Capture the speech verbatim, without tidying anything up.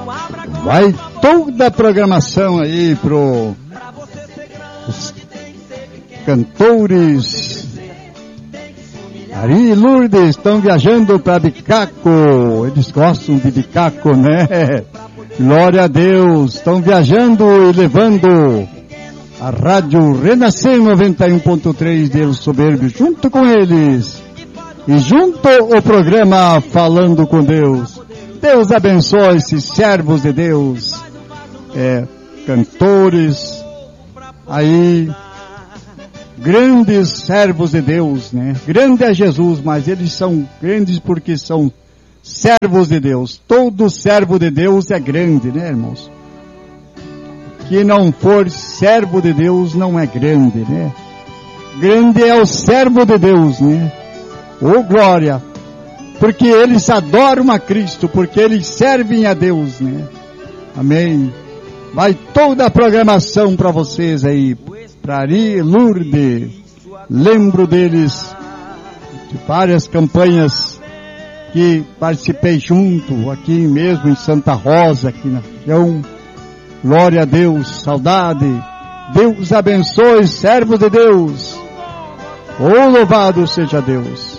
Vai toda a programação aí pro os cantores. Ari e Lourdes estão viajando para Bicaco. Eles gostam de Bicaco, né? Glória a Deus. Estão viajando e levando a Rádio Renascer noventa e um ponto três de El Soberbio junto com eles. E junto o programa Falando com Deus. Deus abençoe esses servos de Deus. É, cantores. Aí... Grandes servos de Deus, né? Grande é Jesus, mas eles são grandes porque são servos de Deus. Todo servo de Deus é grande, né, irmãos? Que não for servo de Deus não é grande, né? Grande é o servo de Deus, né? Oh, glória! Porque eles adoram a Cristo, porque eles servem a Deus, né? Amém. Vai toda a programação para vocês aí. Para Ari, Lourdes, lembro deles de várias campanhas que participei junto, aqui mesmo em Santa Rosa, aqui na região. Glória a Deus, saudade. Deus abençoe, servos de Deus. Oh, louvado seja Deus.